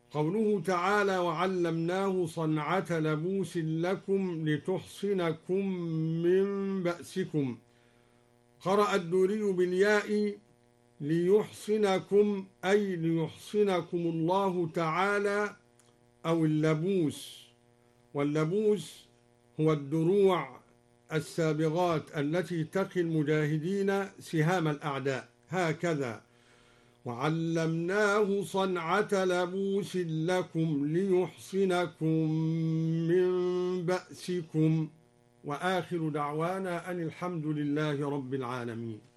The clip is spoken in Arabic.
قوله تعالى: وعلمناه صنعة لبوس لكم لتحصنكم من بأسكم. قرأ الدوري بالياء ليحصنكم، أي ليحصنكم الله تعالى، أو اللبوس. واللبوس هو الدروع السابغات التي تقي المجاهدين سهام الأعداء. هكذا: وعلمناه صنعة لبوس لكم ليحصنكم من بأسكم. وآخر دعوانا أن الحمد لله رب العالمين.